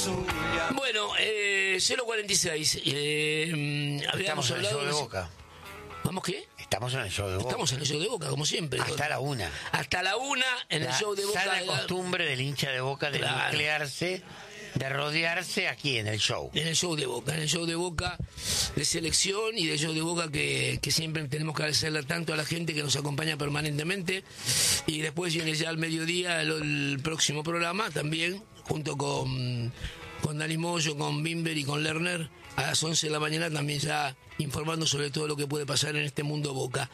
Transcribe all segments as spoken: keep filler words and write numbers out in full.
suya. Bueno, eh, cero cuarenta y seis. Eh, habíamos Estamos en el hablado show de de- Boca. ¿Vamos qué? Estamos en el show de Boca. Estamos en el show de Boca, como siempre. Hasta la una. Hasta la una en el La show de Boca. sana de la- costumbre del hincha de Boca de Claro. nuclearse, de rodearse aquí en el show. En el show de Boca, en el show de Boca de selección y del show de Boca que, que siempre tenemos que agradecerle tanto a la gente que nos acompaña permanentemente. Y después viene ya al mediodía el, el próximo programa también, junto con, con Dani Moyo, con Bimber y con Lerner, a las once de la mañana también ya informando sobre todo lo que puede pasar en este mundo Boca.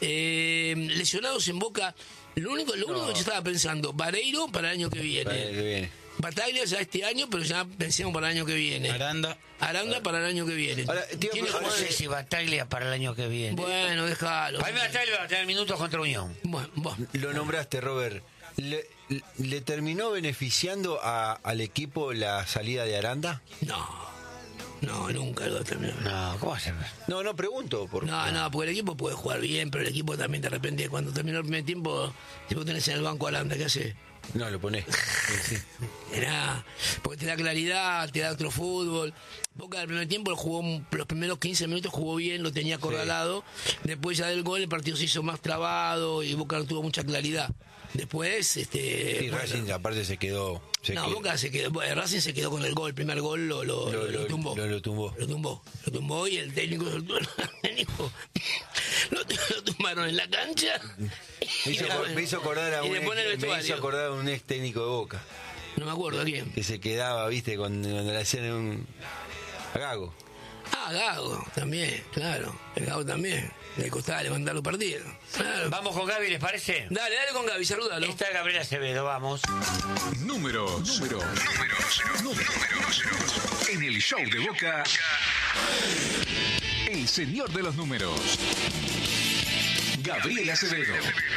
Eh, lesionados en Boca, lo único, lo único No. que yo estaba pensando, Vareiro para el año que viene. Para el que viene. Bataglia ya este año, pero ya pensemos para el año que viene. Aranda. Aranda para el año que viene. Ahora, te iba a ¿Tiene preguntar- No sé jugadores? si Bataglia para el año que viene. Bueno, déjalo. Para mí Bataglia va a tener minutos contra Unión. Bueno, bueno. Lo nombraste, Robert. ¿Le, le terminó beneficiando a- al equipo la salida de Aranda? No, no, nunca lo terminó. No, ¿cómo hacer? No, no pregunto. Por... No, no, porque el equipo puede jugar bien, pero el equipo también de repente, cuando terminó el primer tiempo, si vos tenés en el banco a Aranda, ¿qué hace? No, lo ponés. Sí, sí. Era, porque te da claridad, te da otro fútbol. Boca del primer tiempo jugó los primeros quince minutos jugó bien, lo tenía acorralado. Después ya del gol el partido se hizo más trabado y Boca no tuvo mucha claridad. Después, este. Y bueno, Racing aparte se quedó. Se no, quedó- Boca se quedó. bueno, Racing se quedó con el gol. El primer gol lo, lo, Lo- lo- lo lo- tumbó. lo- lo tumbó. Lo tumbó. Lo tumbó y el técnico soltó el técnico. Lo, lo tumbaron en la cancha. Me hizo, Y- acor- me hizo acordar a y un después en el ex, me hizo vestuario. acordar a un ex técnico de Boca No me acuerdo a quién. que se quedaba, viste, cuando, cuando le hacían un a Gago. Ah, Gago también, claro. El Gago también. Le costaba levantar los partidos. Claro. Vamos con Gaby, ¿les parece? Dale, dale con Gaby, salúdalo. Está Gabriela Acevedo, vamos. Números, números, números, números. En el show de Boca, el señor de los números, Gabriel Acevedo.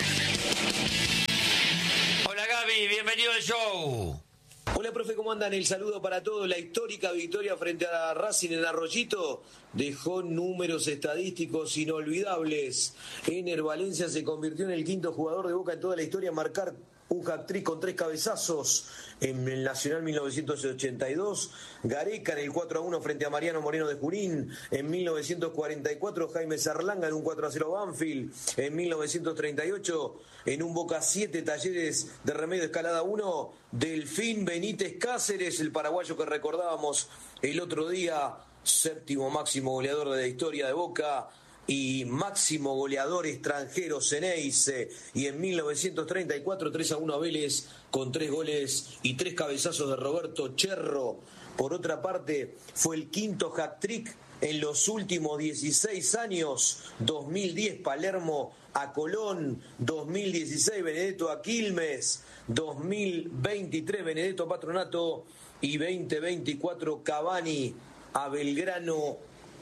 Hola Gaby, bienvenido al show. Hola, profe, ¿cómo andan? El saludo para todos. La histórica victoria frente a Racing en Arroyito dejó números estadísticos inolvidables. Ener Valencia se convirtió en el quinto jugador de Boca en toda la historia a marcar un hat-trick con tres cabezazos en el Nacional mil novecientos ochenta y dos. Gareca en el cuatro a uno frente a Mariano Moreno de Junín. En mil novecientos cuarenta y cuatro, Jaime Sarlanga en un cuatro a cero Banfield. En mil novecientos treinta y ocho, en un Boca siete, Talleres de Remedio Escalada uno, Delfín Benítez Cáceres, el paraguayo que recordábamos el otro día, séptimo máximo goleador de la historia de Boca y máximo goleador extranjero Ceneice. Y en mil novecientos treinta y cuatro, tres a uno a Vélez con tres goles y tres cabezazos de Roberto Cherro. Por otra parte, fue el quinto hat-trick en los últimos dieciséis años. dos mil diez Palermo a Colón, dos mil dieciséis Benedetto a Quilmes, dos mil veintitrés Benedetto a Patronato y veinte veinticuatro Cavani a Belgrano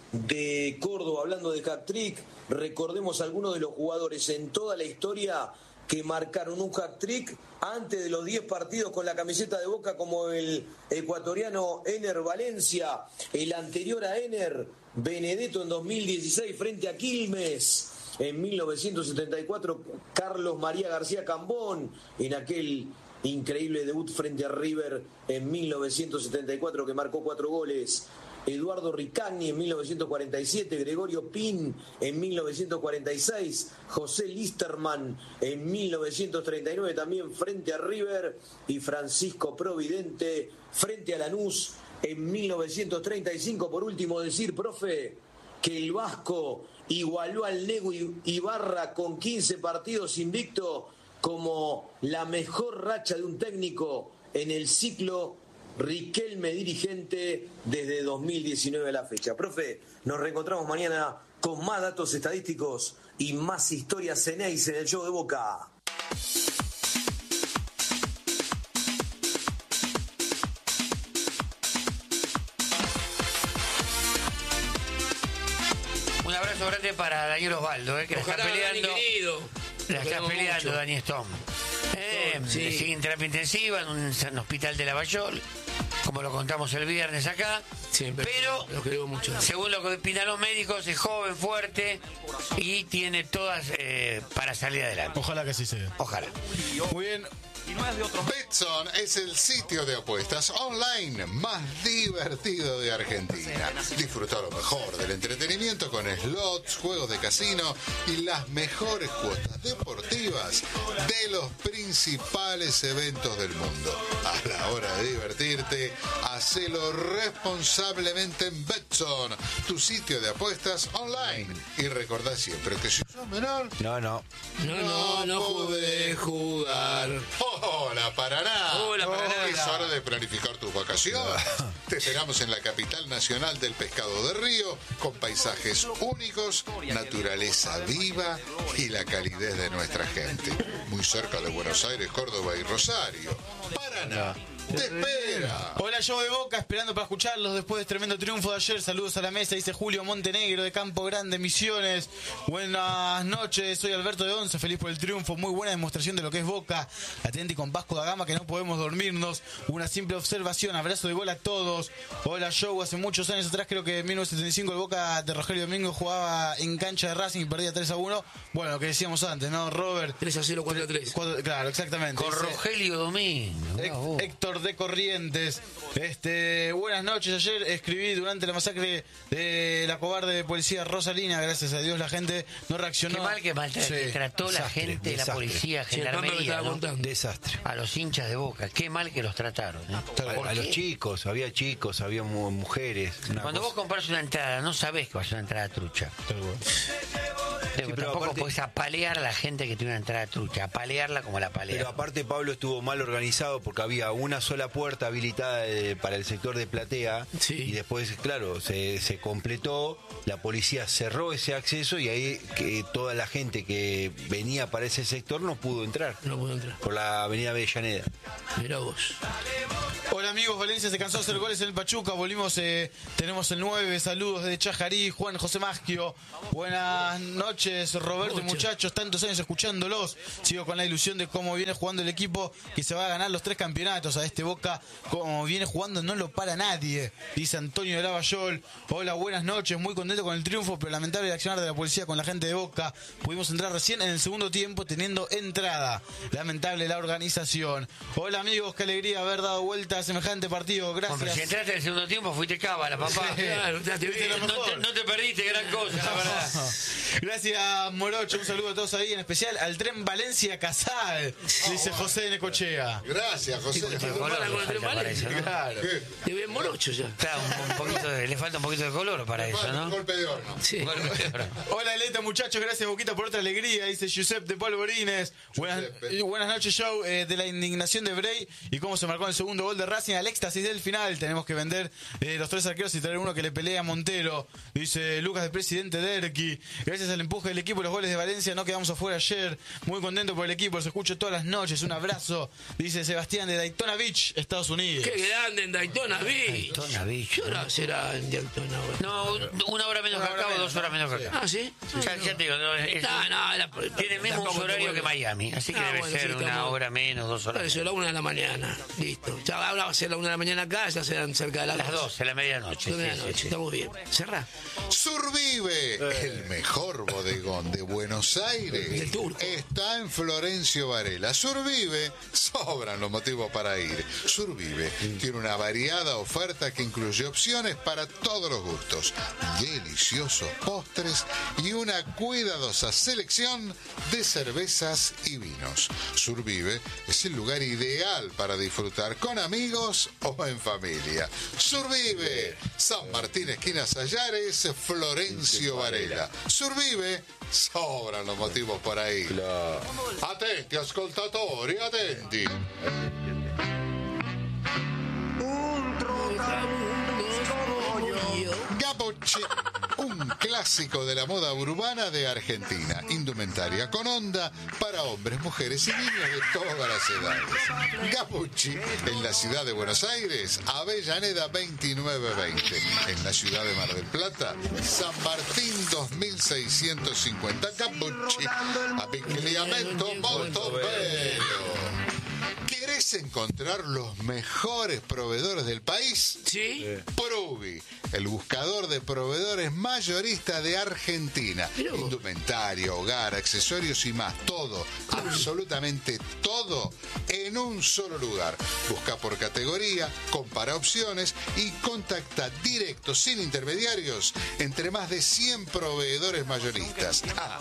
de Córdoba. Hablando de hat-trick, recordemos algunos de los jugadores en toda la historia que marcaron un hat-trick antes de los diez partidos con la camiseta de Boca, como el ecuatoriano Ener Valencia, el anterior a Ener, Benedetto en dos mil dieciséis frente a Quilmes, en mil novecientos setenta y cuatro Carlos María García Cambón, en aquel increíble debut frente a River en mil novecientos setenta y cuatro que marcó cuatro goles, Eduardo Ricagni en mil novecientos cuarenta y siete, Gregorio Pin en mil novecientos cuarenta y seis, José Listerman en mil novecientos treinta y nueve también frente a River, y Francisco Providente frente a Lanús en mil novecientos treinta y cinco. Por último decir, profe, que el Vasco igualó al Nego Ibarra con quince partidos invicto como la mejor racha de un técnico en el ciclo Riquelme dirigente desde dos mil diecinueve a la fecha. Profe, nos reencontramos mañana con más datos estadísticos y más historias Ceneice en el show de Boca. Un abrazo grande para Daniel Osvaldo, eh, que la está Ojalá, peleando. Dani, querido. La Lo está queremos peleando mucho. Dani Stone. Eh, Sí. Sigue en terapia intensiva en un, en un hospital de Lavallol, como lo contamos el viernes acá. Siempre. Pero, Lo queremos mucho. según lo que opinan los médicos, es joven, fuerte y tiene todas eh, para salir adelante. Ojalá que así sea. Ojalá. Muy bien. Y no es de otro. Betson es el sitio de apuestas online más divertido de Argentina. Disfruta lo mejor del entretenimiento con slots, juegos de casino y las mejores cuotas deportivas de los principales eventos del mundo. A la hora de divertirte, hacelo responsablemente en Betson, tu sitio de apuestas online. Y recordá siempre que si sos menor... No, no. No, no, no podés jugar. Hola, Paraná. Hola, Paraná. Es hora de planificar tus vacaciones. Te esperamos en la capital nacional del pescado de río, con paisajes únicos, naturaleza viva y la calidez de nuestra gente. Muy cerca de Buenos Aires, Córdoba y Rosario. Paraná te espera. Hola, yo de Boca, esperando para escucharlos después del tremendo triunfo de ayer. Saludos a la mesa, dice Julio Montenegro de Campo Grande, Misiones. Buenas noches, soy Alberto de Once, feliz por el triunfo. Muy buena demostración de lo que es Boca. Atenti con Vasco da Gama, que no podemos dormirnos. Una simple observación, abrazo de gol a todos. Hola, Joe, hace muchos años atrás, creo que en mil novecientos setenta y cinco el Boca de Rogelio Domingo jugaba en cancha de Racing y perdía tres a uno. Bueno, lo que decíamos antes, ¿no, Robert? tres a cero, cuatro a tres. Claro, exactamente. Con Rogelio Domingo. Hé- Héctor de Corrientes. Este, buenas noches. Ayer escribí durante la masacre de la cobarde policía Rosalina. Gracias a Dios la gente no reaccionó. Qué mal que maltrató Sí. trató la Desastre, gente, la desastre. policía, Sí, el Pampa me gendarmería, estaba ¿no? contando. Desastre. A los hinchas de Boca. Qué mal que los trataron. ¿eh? A, ¿Por a los qué? chicos, había chicos, había mu- mujeres. una Cuando cosa- vos compras una entrada, no sabés que va a ser una entrada trucha. Digo, pero tampoco aparte- podés apalear a la gente que tiene una entrada trucha, apalearla como la apalea. Pero aparte Pablo estuvo mal organizado porque había una sola puerta habilitada eh, para el sector de platea Sí. y después, claro, se, se completó, la policía cerró ese acceso y ahí que toda la gente que venía para ese sector no pudo entrar No puedo entrar. por la avenida Avellaneda. Mirá vos. Hola amigos, Valencia se cansó de hacer goles en el Pachuca. Volvimos, eh, tenemos el nueve. Saludos desde Chajarí, Juan José Maschio. Buenas noches, Roberto y Muchas. muchachos. Tantos años escuchándolos. Sigo con la ilusión de cómo viene jugando el equipo, que se va a ganar los tres campeonatos. A este Boca, como viene jugando, no lo para nadie. Dice Antonio de Lavallol. Hola, buenas noches. Muy contento con el triunfo, pero lamentable el accionar de la policía con la gente de Boca. Pudimos entrar recién en el segundo tiempo teniendo entrada. Lamentable la organización. Hola amigos, qué alegría haber dado vuelta a semejante partido. Hombre, si Gracias. entraste en el segundo tiempo, fuiste cábala, papá. Sí. Claro, ya te vi. Viste lo No mejor. te, no te perdiste gran cosa, la verdad. Gracias, Morocho. Un saludo a todos ahí, en especial al tren Valencia Casal, dice José de Necochea. Gracias, José. Te Color comparan con el falta tren para Valencia. eso, ¿no? Claro. Te ven morocho ya. Claro, un, un poquito de- le falta un poquito de color para eso, Un ¿no? golpe de horno. Sí. Hola, Eleta, muchachos. Gracias, Boquita, por otra alegría, dice Giuseppe de Polvorines. Buenas, y buenas noches, Joe. Eh, de la indignación de Bray y cómo se marcó el segundo gol de Racing al éxtasis del final. Tenemos que vender eh, los tres arqueros y traer uno que le pelea a Montero, dice Lucas, del presidente Derqui. Gracias al empuje del equipo y los goles de Valencia no quedamos afuera ayer. Muy contento por el equipo, los escucho todas las noches. Un abrazo, dice Sebastián de Daytona Beach, Estados Unidos. Qué grande en Daytona Beach. Daytona Beach, ¿Qué hora será en Daytona? güey? No, una hora menos Una que hora acá o menos, dos horas menos que acá. Ah, ¿sí? Ya, ya te digo, no, es- No, no, era- tiene el mismo tampoco uso horario te que vuelvo. Miami, así que Ah, debe bueno, ser sí, una estamos- hora menos, dos Por horas eso, menos. la una de la mañana. Listo. Ya ahora va a ser la una de la mañana acá, ya serán cerca de las, Las dos, en la medianoche. dos de la sí, sí, noche. sí. Estamos bien. Cerrá. Survive, el mejor bodegón de Buenos Aires, Del Turco. está en Florencio Varela. Survive, sobran los motivos para ir. Survive tiene una variada oferta que incluye opciones para todos los gustos, deliciosos postres y una cuidadosa selección de cervezas y vinos. Survive es el lugar ideal para disfrutar con amigos o en familia. Survive, San Martín, esquina Sayares, Florencio Varela. Survive, sobran los motivos para ir. Attenti, ascoltatori, attenti. Gabucci, un clásico de la moda urbana de Argentina. Indumentaria con onda para hombres, mujeres y niños de todas las edades. Gabucci, en la ciudad de Buenos Aires, Avellaneda veintinueve veinte. En la ciudad de Mar del Plata, San Martín dos mil seiscientos cincuenta. Gabucci, abbigliamento molto bello. ¿Querés ¿Querés encontrar los mejores proveedores del país? ¿Sí? Prubi, el buscador de proveedores mayorista de Argentina. Mirá vos. Indumentaria, hogar, accesorios y más. Todo, absolutamente todo en un solo lugar. Busca por categoría, compara opciones y contacta directo, sin intermediarios, entre más de cien proveedores mayoristas. Ah,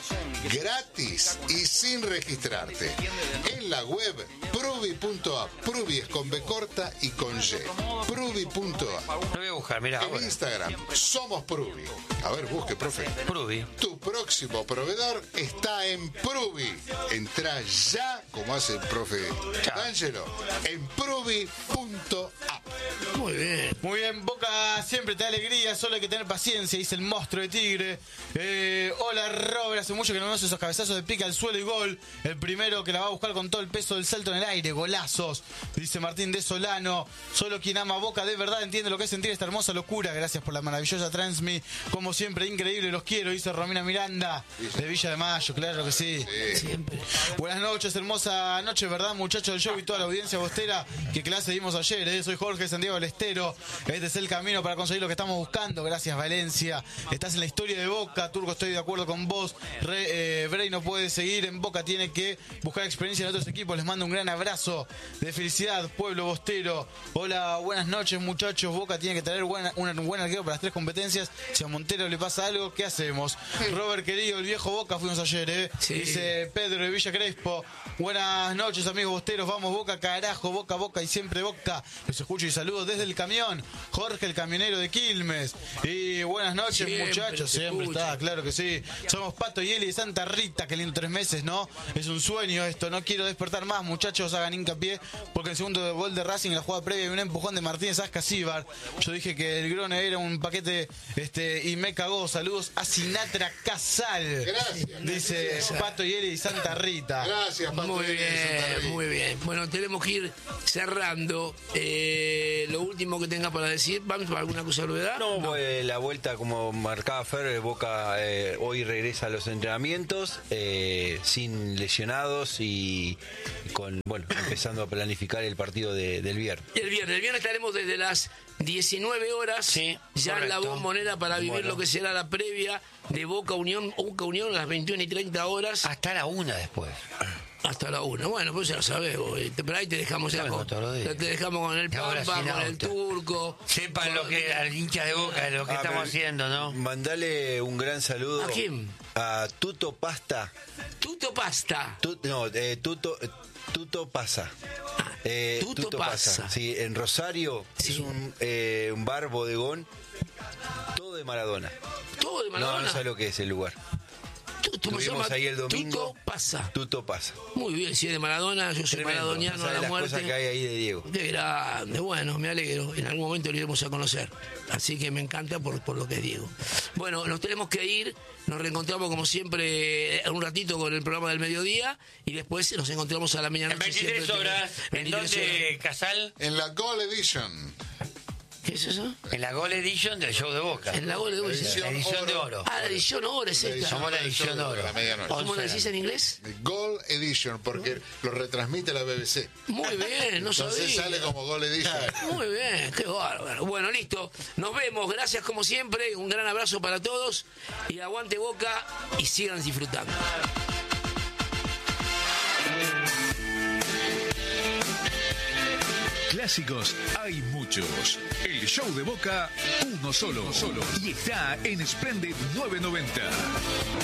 gratis y sin registrarte. En la web prubi punto app. Prubi es con B corta y con Y. Prubi punto app. Lo voy a buscar, mirá. En Ahora. Instagram, somos Prubi. A ver, busque, profe. Prubi. Tu próximo proveedor está en Prubi. Entra ya, como hace el profe D'Angelo, en prubi punto app. Muy bien. Muy bien, Boca siempre te da alegría, solo hay que tener paciencia, dice el monstruo de Tigre. Eh, hola Robert, hace mucho que no vemos esos cabezazos de pica al suelo y gol. El primero que la va a buscar con todo el peso del salto en el aire, golazos, dice Martín de Solano. Solo quien ama a Boca de verdad entiende lo que es sentir esta hermosa locura. Gracias por la maravillosa transmi. Como siempre, increíble, los quiero, dice Romina Miranda, de Villa de Mayo, claro que sí. Siempre. Buenas noches, hermosa noche, ¿verdad, muchachos del show y toda la audiencia bostera? ¿Qué clase dimos ayer? ¿eh? Soy Jorge Santiago del Estero. Este es el camino para conseguir lo que estamos buscando. Gracias, Valencia. Estás en la historia de Boca. Turco, estoy de acuerdo con vos. Re, eh, Bray no puede seguir en Boca, tiene que buscar experiencia en otros equipos. Les mando un gran abrazo de felicidad, pueblo bostero. Hola, buenas noches, muchachos. Boca tiene que traer buena, un buen arquero para las tres competencias. Si a Montero le pasa algo, ¿qué hacemos? Robert, querido, el viejo Boca fuimos ayer, ¿eh? Sí. Dice Pedro de Villa Crespo. Buenas noches, amigos bosteros. Vamos, Boca, carajo, Boca, Boca y siempre Boca. Los escucho y saludo desde el camión. Jorge, el camionero de Quilmes. Y buenas noches, Siempre muchachos. te Siempre escucho. está, claro que sí. Somos Pato y Eli de Santa Rita. Qué lindo, tres meses, ¿no? Es un sueño esto. No quiero despertar más, muchachos. Hagan hincapié. Porque el segundo gol de Racing en la jugada previa y un empujón de Martínez Asca Cibar. Yo dije que el Grone era un paquete este y me cagó. Saludos a Sinatra Casal. Gracias. Dice Pato y Eli de Santa Rita. Gracias, Pato. Muy de Santa bien, Rita. muy bien. Bueno, tenemos que ir cerrando. Eh, lo último que tenga para decir, ¿vamos para alguna cosa novedad? No, pues, la vuelta, como marcaba Fer, Boca eh, hoy regresa a los entrenamientos eh, sin lesionados y con, bueno, empezando a planificar el partido de- del viernes. Y el viernes, el viernes estaremos desde las diecinueve horas Sí, ya en la correcto. Bombonera para vivir Bueno. lo que será la previa de Boca Unión, Boca Unión a las veintiuna y treinta horas Hasta la una después. hasta la una. Bueno, pues ya lo sabés, vos, eh, pero ahí te dejamos ya Bueno, con, todos los días. te dejamos con el Y ahora Pampa, sin con el auto. Turco. Sepan con- lo que al hincha de Boca, lo que Ah, estamos pero- haciendo, ¿no? Mandale un gran saludo ¿A quién? a Tuto Pasta. Tuto Pasta. Tu- no, eh, Tuto, eh, Tuto Pasa. Eh, Tuto Pasa. Sí, en Rosario Sí. es un, eh, un bar bodegón, todo de Maradona. Todo de No, Maradona. no sabes lo que es el lugar. Tu- tu- me Estuvimos llama ahí el domingo. Tuto Pasa. Tuto Pasa. Muy bien, si es de Maradona, yo soy Tremendo. maradoniano No a sabes la las muerte. cosas que hay ahí de Diego. Qué grande, bueno, me alegro. En algún momento lo iremos a conocer. Así que me encanta por, por lo que es Diego. Bueno, nos tenemos que ir. Nos reencontramos como siempre eh, un ratito con el programa del mediodía y después nos encontramos a la En medianoche. veintitrés siempre horas, tenemos- ¿en veintitrés horas. dónde, Casal? En la Goal Edition. ¿Qué es eso? En la Gol Edition del show de Boca. En la gol de edición La edición de oro. Ah, la edición oro es La esta. edición Somos la del edición show de oro. la medianoche. ¿Cómo once lo decís en inglés? Goal Edition, porque lo retransmite la B B C. Muy bien, no Entonces sabía. sale como Goal Edition. Muy bien, qué bárbaro. Bueno, listo. Nos vemos. Gracias como siempre. Un gran abrazo para todos. Y aguante Boca y sigan disfrutando. Clásicos hay muchos. El show de Boca, uno solo. solo. Y está en Splendid novecientos noventa.